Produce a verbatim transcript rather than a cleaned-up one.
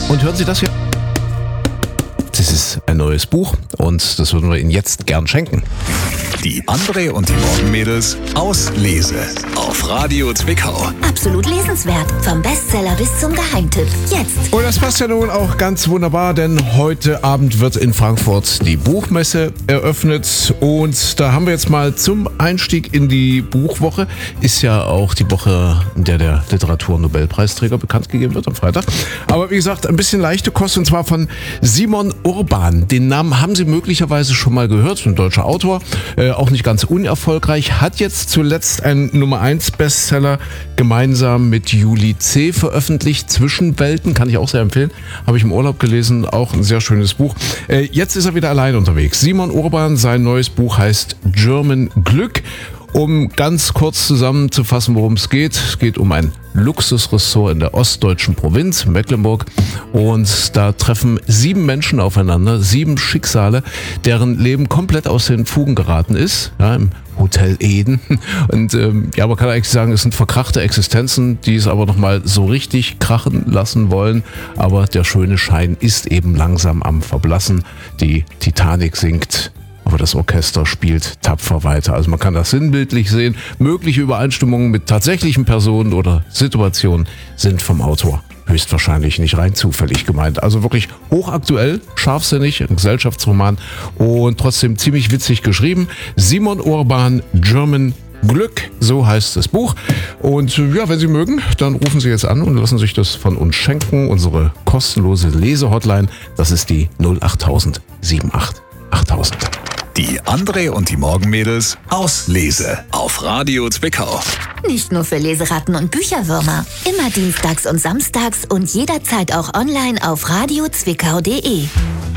Und hören Sie das hier? Das ist ein neues Buch und das würden wir Ihnen jetzt gern schenken. Die André und die Morgenmädels Auslese auf Radio Zwickau. Absolut lesenswert. Vom Bestseller bis zum Geheimtipp. Jetzt. Und das passt ja nun auch ganz wunderbar, denn heute Abend wird in Frankfurt die Buchmesse eröffnet. Und da haben wir jetzt mal zum Einstieg in die Buchwoche. Ist ja auch die Woche, in der der Literaturnobelpreisträger bekannt gegeben wird am Freitag. Aber wie gesagt, ein bisschen leichte Kost und zwar von Simon Urban. Den Namen haben Sie möglicherweise schon mal gehört. Ein deutscher Autor. Äh, auch nicht ganz unerfolgreich. Hat jetzt zuletzt einen Nummer eins Bestseller gemeinsam mit Julie C. veröffentlicht. Zwischenwelten, kann ich auch sehr empfehlen. Habe ich im Urlaub gelesen. Auch ein sehr schönes Buch. Äh, jetzt ist er wieder allein unterwegs. Simon Urban, sein neues Buch heißt German Glück. Um ganz kurz zusammenzufassen, worum es geht. Es geht um ein Luxusressort in der ostdeutschen Provinz, Mecklenburg. Und da treffen sieben Menschen aufeinander, sieben Schicksale, deren Leben komplett aus den Fugen geraten ist. Ja, im Hotel Eden. Und ähm, ja, man kann eigentlich sagen, es sind verkrachte Existenzen, die es aber nochmal so richtig krachen lassen wollen. Aber der schöne Schein ist eben langsam am Verblassen. Die Titanic sinkt. Aber das Orchester spielt tapfer weiter. Also man kann das sinnbildlich sehen. Mögliche Übereinstimmungen mit tatsächlichen Personen oder Situationen sind vom Autor höchstwahrscheinlich nicht rein zufällig gemeint. Also wirklich hochaktuell, scharfsinnig, ein Gesellschaftsroman und trotzdem ziemlich witzig geschrieben. Simon Urban, German Glück, so heißt das Buch. Und ja, wenn Sie mögen, dann rufen Sie jetzt an und lassen sich das von uns schenken. Unsere kostenlose Lesehotline, das ist die null achttausend achtundsiebzig achttausend. Die André und die Morgenmädels Auslese auf Radio Zwickau. Nicht nur für Leseratten und Bücherwürmer. Immer dienstags und samstags und jederzeit auch online auf radio zwickau punkt de.